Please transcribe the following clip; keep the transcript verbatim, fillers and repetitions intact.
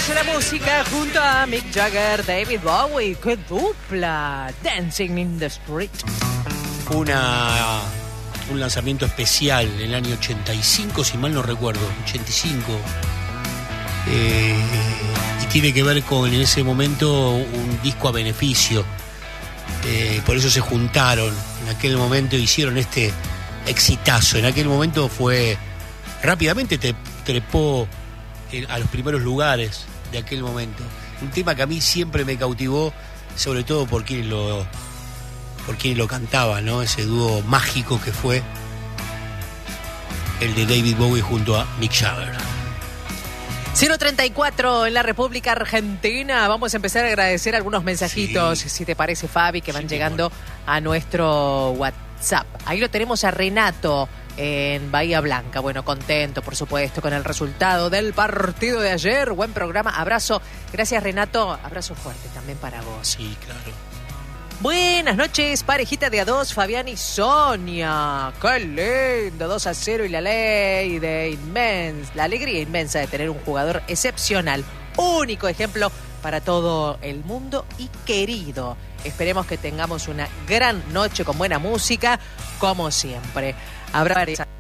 Seguimos en la música junto a Mick Jagger, David Bowie. ¡Qué dupla! Dancing in the Street. Una, un lanzamiento especial en el año ochenta y cinco, si mal no recuerdo, ochenta y cinco. Eh, y tiene que ver con, en ese momento, un disco a beneficio. Eh, por eso se juntaron. En aquel momento hicieron este exitazo. En aquel momento fue... Rápidamente te trepó a los primeros lugares de aquel momento. Un tema que a mí siempre me cautivó, sobre todo por quien lo, por quien lo cantaba, ¿no? Ese dúo mágico que fue el de David Bowie junto a Mick Jagger. cero treinta y cuatro en la República Argentina. Vamos a empezar a agradecer algunos mensajitos, sí. si te parece, Fabi, que van sí, llegando bueno. a nuestro WhatsApp. Ahí lo tenemos a Renato en Bahía Blanca. Bueno, contento, por supuesto, con el resultado del partido de ayer. Buen programa, abrazo. Gracias, Renato. Abrazo fuerte también para vos. Sí, claro. Buenas noches, parejita de a dos, Fabián y Sonia. ¡Qué lindo! dos a cero y la ley de inmensa, la alegría inmensa de tener un jugador excepcional. Único ejemplo para todo el mundo y querido. Esperemos que tengamos una gran noche con buena música, como siempre. Habrá